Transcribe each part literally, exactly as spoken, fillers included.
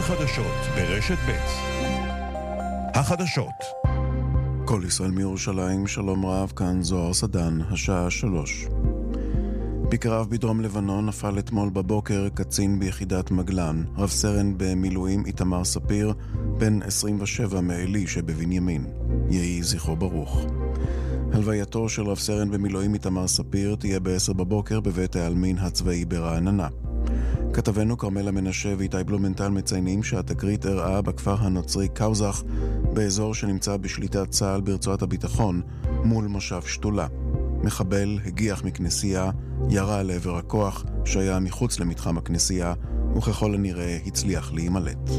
חדשות ברשת ב'. החדשות. כל ישראל מירושלים, שלום רב, כאן זוהר סדן, השעה שלוש. בקרב בדרום לבנון נפל אתמול בבוקר קצין ביחידת מגלן, רב סרן במילואים איתמר ספיר, בן עשרים ושבע מעלי שבבנימין. יהי זכרו ברוך. הלווייתו של רב סרן במילואים איתמר ספיר תהיה בעשר בבוקר בבית העלמין הצבאי ברעננה. כתבנו קרמלה מנשה ואיתי בלומנטל מציינים שהתקרית אירעה בכפר הנוצרי קאוזח, באזור שנמצא בשליטת צה"ל ברצועת הביטחון, מול מושב שתולה. מחבל הגיח מכנסייה, ירה לעבר הכוח שהיה מחוץ למתחם הכנסייה, וככל הנראה הצליח להימלט.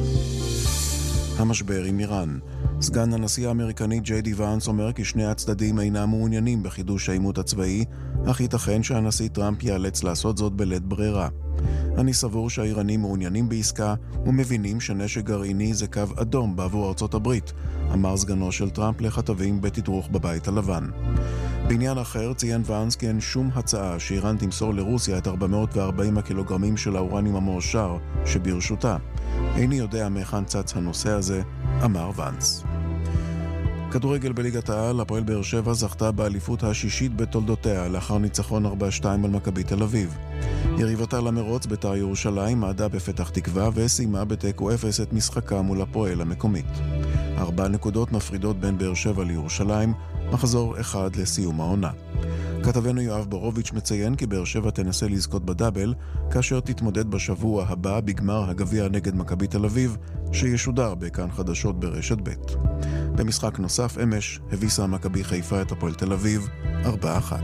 המשבר עם איראן. סגן הנשיא האמריקני ג'יי די ואנס אומר כי שני הצדדים אינם מעוניינים בחידוש העימות הצבאי, אך ייתכן שהנשיא טראמפ ייאלץ לעשות זאת בלית ברירה. אני סבור שהאיראנים מעוניינים בעסקה ומבינים שנשק גרעיני זה קו אדום בעבור ארצות הברית, אמר סגנו של טראמפ לכתבים בתדרוך בבית הלבן. בעניין אחר ציין ואנס כי אין שום הצעה שאיראן תמסור לרוסיה את ארבע מאות וארבעים הקילוגרמים של האורניום המועשר שברשותה. איני יודע מהיכן צץ הנושא הזה, אמר ואנס. כדורגל בליגת העל, הפועל באר שבע זכתה באליפות השישית בתולדותיה לאחר ניצחון ארבע שתיים על מכבי תל אביב. יריבתה למרוץ בית"ר ירושלים עדה בפתח תקווה וסיימה בתיקו אפס את משחקה מול הפועל המקומית. ארבע נקודות מפרידות בין באר שבע לירושלים, מחזור אחד לסיום העונה. כתבנו יואב בורוביץ' מציין כי באר שבע תנסה לזכות בדאבל כאשר תתמודד בשבוע הבא בגמר הגביע נגד מכבי תל אביב שישודר בכאן חדשות ברשת ב'. במשחק נוסף אמש הביסה מכבי חיפה את הפועל תל אביב ארבע אחת.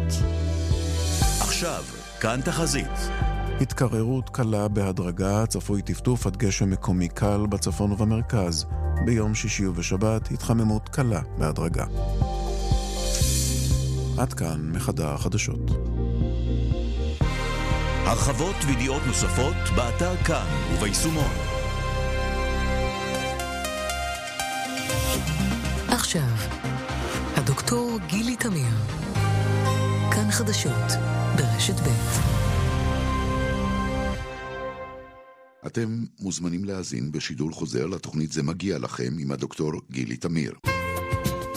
עכשיו כאן תחזית. התקררות קלה בהדרגה, צפוי טפטוף עד גשם מקומי קל בצפון ובמרכז. ביום שישי ובשבת התחממות קלה בהדרגה. עד כאן מחדר החדשות. הרחבות וידיעות נוספות באתר כאן וביישומון. עכשיו, הדוקטור גילי תמיר. כאן חדשות ברשת ב'. אתם מוזמנים להאזין בשידור חוזר לתוכנית זה מגיע לכם עם הדוקטור גילי תמיר.